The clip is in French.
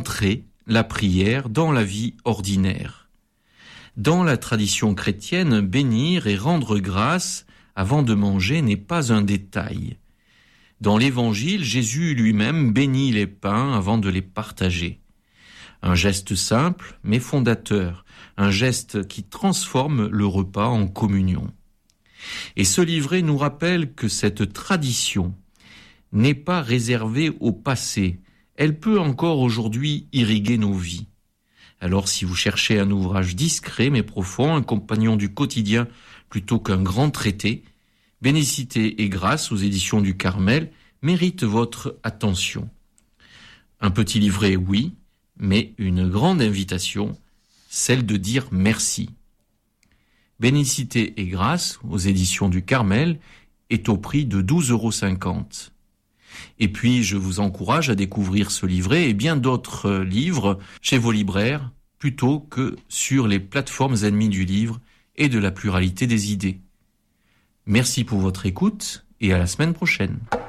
entrer la prière dans la vie ordinaire. Dans la tradition chrétienne, bénir et rendre grâce avant de manger n'est pas un détail. Dans l'Évangile, Jésus lui-même bénit les pains avant de les partager. Un geste simple mais fondateur, un geste qui transforme le repas en communion. Et ce livret nous rappelle que cette tradition n'est pas réservée au passé, elle peut encore aujourd'hui irriguer nos vies. Alors si vous cherchez un ouvrage discret mais profond, un compagnon du quotidien plutôt qu'un grand traité, Bénicité et grâce aux éditions du Carmel mérite votre attention. Un petit livret, oui, mais une grande invitation, celle de dire merci. Bénicité et grâce aux éditions du Carmel est au prix de 12,50 €. Et puis, je vous encourage à découvrir ce livret et bien d'autres livres chez vos libraires, plutôt que sur les plateformes ennemies du livre et de la pluralité des idées. Merci pour votre écoute et à la semaine prochaine.